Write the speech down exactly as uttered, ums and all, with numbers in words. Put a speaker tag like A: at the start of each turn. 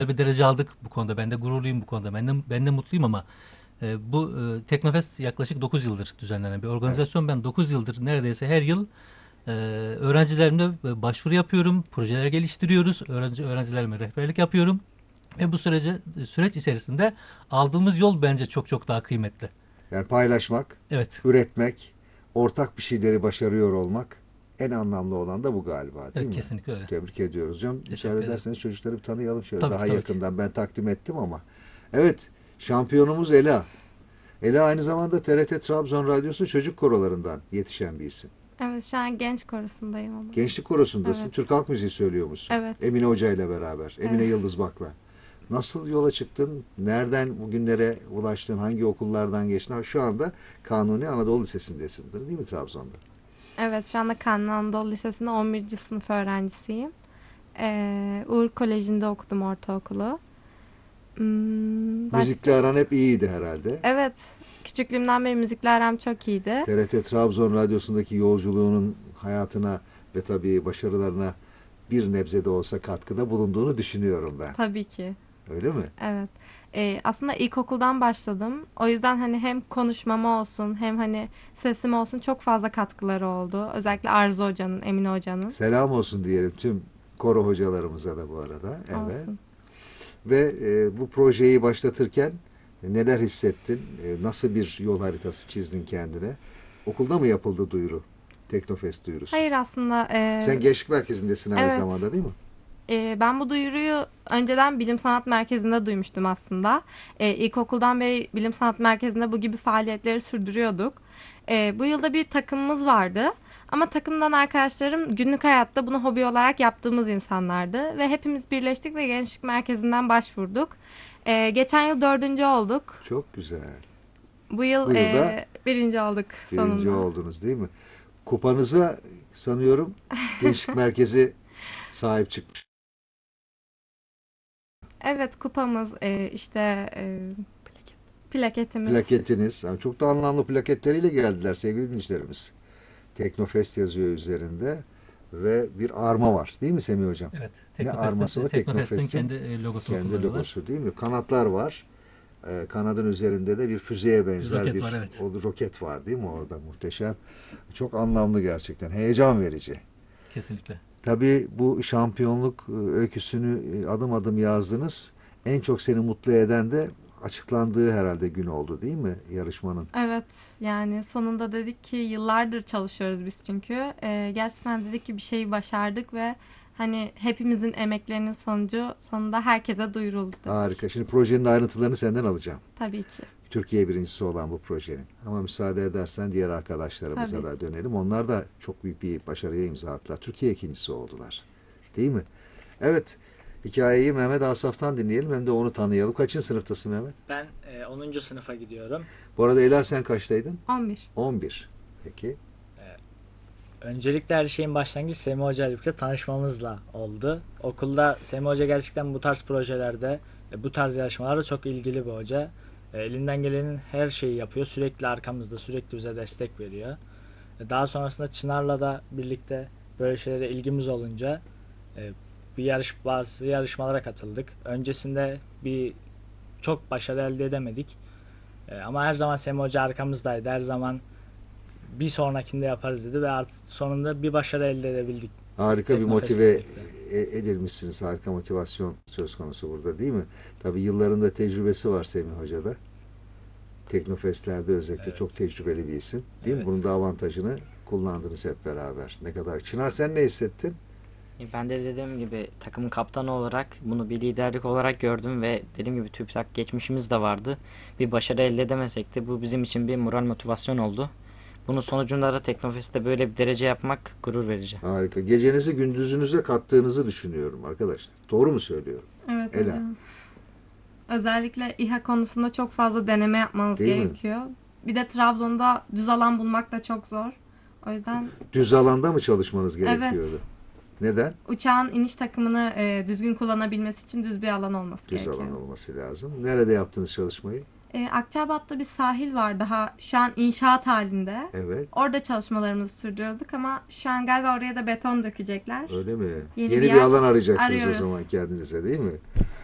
A: bir derece aldık bu konuda. Ben de gururluyum bu konuda. Ben de, ben de mutluyum ama e, bu e, Teknofest yaklaşık dokuz yıldır düzenlenen bir
B: Evet.
A: organizasyon. Ben dokuz yıldır neredeyse her yıl e, öğrencilerimle e, başvuru yapıyorum. Projeler geliştiriyoruz. Öğrenci öğrencilerime rehberlik yapıyorum. Ve bu sürece süreç içerisinde aldığımız yol bence çok çok daha kıymetli.
B: Yani paylaşmak,
A: Evet.
B: üretmek, ortak bir şeyleri başarıyor olmak en anlamlı olan da bu galiba, değil
A: Evet,
B: mi?
A: kesinlikle öyle.
B: Tebrik ediyoruz hocam. Müsaade
A: Teşekkür ederim.
B: ederseniz çocukları bir tanıyalım şöyle
A: Tabii ki,
B: daha
A: tabii ki.
B: yakından. Ben takdim ettim ama. Evet, şampiyonumuz Ela. Ela aynı zamanda T R T Trabzon Radyosu çocuk korolarından yetişen bir isim.
C: Evet, şu an genç korusundayım ama.
B: Gençlik korosundasın.
C: Evet.
B: Türk halk müziği söylüyor musun?
C: Evet.
B: Emine Hoca ile beraber. Emine
C: Evet.
B: Yıldızbak'la. Nasıl yola çıktın? Nereden bugünlere ulaştın? Hangi okullardan geçtin? Ha, şu anda Kanuni Anadolu Lisesi'ndesindir değil mi Trabzon'da?
C: Evet, şu anda Kanuni Anadolu Lisesi'nde on birinci sınıf öğrencisiyim. Ee, Uğur Koleji'nde okudum ortaokulu. Hmm,
B: Müzikle
C: başka?
B: aran hep iyiydi herhalde.
C: Evet, küçüklüğümden beri müzikle aram çok iyiydi.
B: T R T Trabzon Radyosu'ndaki yolculuğunun hayatına ve tabii başarılarına bir nebze de olsa katkıda bulunduğunu düşünüyorum ben.
C: Tabii ki.
B: Öyle mi?
C: Evet. Ee, aslında ilkokuldan başladım. O yüzden hani hem konuşmama olsun hem hani sesim olsun çok fazla katkıları oldu. Özellikle Arzu Hoca'nın, Emine Hoca'nın.
B: Selam olsun diyelim tüm koro hocalarımıza da bu arada. Evet.
C: Olsun.
B: Ve e, bu projeyi başlatırken neler hissettin? E, nasıl bir yol haritası çizdin kendine? Okulda mı yapıldı duyuru? Teknofest duyurusu.
C: Hayır, aslında e,
B: Sen gençlik merkezindesin aynı
C: evet.
B: zamanda değil mi?
C: E, ben bu duyuruyu önceden Bilim Sanat Merkezi'nde duymuştum aslında. E, ilkokuldan beri Bilim Sanat Merkezi'nde bu gibi faaliyetleri sürdürüyorduk. E, bu yılda bir takımımız vardı. Ama takımdan arkadaşlarım günlük hayatta bunu hobi olarak yaptığımız insanlardı. Ve hepimiz birleştik ve Gençlik Merkezi'nden başvurduk. E, geçen yıl dördüncü olduk.
B: Çok güzel.
C: Bu yıl
B: Bu yılda
C: e, birinci olduk
B: birinci
C: sonunda.
B: oldunuz değil mi? Kupanıza sanıyorum Gençlik Merkezi sahip çıkmış.
C: Evet, kupamız, e, işte e, plaketimiz.
B: Plaketiniz. Yani çok da anlamlı plaketleriyle geldiler sevgili dinleyicilerimiz. Teknofest yazıyor üzerinde ve bir arma var. Değil mi Semih Hocam?
A: Evet.
B: Ne
A: Teknofest'in,
B: arması o?
A: Teknofest'in
B: Teknofest'in
A: kendi e, logosunu
B: kendi
A: kullanıyorlar.
B: logosu değil mi? Kanatlar var. Ee, kanadın üzerinde de bir füzeye
A: Bir
B: benzer
A: roket var,
B: bir
A: evet.
B: o roket var değil mi orada? Muhteşem. Çok anlamlı gerçekten. Heyecan verici.
A: Kesinlikle.
B: Tabii bu şampiyonluk e, öyküsünü e, adım adım yazdınız. En çok seni mutlu eden de açıklandığı herhalde gün oldu değil mi yarışmanın?
C: Evet, yani sonunda dedik ki yıllardır çalışıyoruz biz çünkü. Ee, gerçekten dedik ki bir şeyi başardık ve hani hepimizin emeklerinin sonucu sonunda herkese duyuruldu dedik.
B: Harika. Şimdi projenin ayrıntılarını senden alacağım.
C: Tabii ki.
B: Türkiye birincisi olan bu projenin. Ama müsaade edersen diğer arkadaşlarımıza
C: Tabii.
B: da dönelim. Onlar da çok büyük bir başarıya imza attılar. Türkiye ikincisi oldular. Değil mi? Evet. Hikayeyi Mehmet Asaf'tan dinleyelim hem de onu tanıyalım. Kaçıncı sınıftasın Mehmet?
D: Ben e, onuncu sınıfa gidiyorum.
B: Bu arada Ela sen kaçtaydın?
C: on bir.
B: on bir. Peki.
D: Öncelikle her şeyin başlangıcı Semih Hoca ile birlikte tanışmamızla oldu. Okulda Semih Hoca gerçekten bu tarz projelerde, e, bu tarz yarışmalarda çok ilgili bir hoca. E, elinden gelenin her şeyi yapıyor. Sürekli arkamızda, sürekli bize destek veriyor. E, daha sonrasında Çınar'la da birlikte böyle şeylere ilgimiz olunca e, bir yarış bazı yarışmalara katıldık. Öncesinde bir çok başarı elde edemedik. E, ama her zaman Semih Hoca arkamızdaydı. Her zaman bir sonrakinde yaparız dedi ve artık sonunda bir başarı elde edebildik.
B: Harika bir
D: Teknofest'le
B: motive
D: birlikte.
B: e- edilmişsiniz. Harika motivasyon söz konusu burada değil mi? Tabii yıllarında tecrübesi var Semih Hoca'da. Teknofestlerde özellikle
D: Evet.
B: çok tecrübeli bir isim. Değil mi?
D: Evet.
B: Bunun da avantajını kullandınız hep beraber. Ne kadar. Çınar sen ne hissettin?
E: Ben de dediğim gibi takımın kaptanı olarak bunu bir liderlik olarak gördüm ve dediğim gibi TÜBİTAK geçmişimiz de vardı. Bir başarı elde edemesek de bu bizim için bir moral motivasyon oldu. Bunun sonucunda da Teknofest'te böyle bir derece yapmak gurur verici.
B: Harika. Gecenizi gündüzünüze kattığınızı düşünüyorum arkadaşlar. Doğru mu söylüyorum?
C: Evet
B: Ela.
C: hocam. Özellikle İHA konusunda çok fazla deneme yapmanız
B: Değil mi?
C: gerekiyor. Bir de Trabzon'da düz alan bulmak da çok zor. O yüzden
B: Düz alanda mı çalışmanız
C: evet,
B: gerekiyordu? Neden?
C: uçağın iniş takımını e, düzgün kullanabilmesi için düz bir alan olması
B: Düz
C: gerekiyor.
B: alan olması lazım. Nerede yaptınız çalışmayı?
C: E, Akçabat'ta bir sahil var daha şu an inşaat halinde.
B: Evet.
C: Orada çalışmalarımızı sürdürüyorduk ama şu an galiba oraya da beton dökecekler.
B: Öyle mi?
C: Yeni
B: Yeni,
C: bir
B: bir,
C: yer
B: alan arayacaksınız
C: arıyoruz.
B: o zaman kendinize değil mi?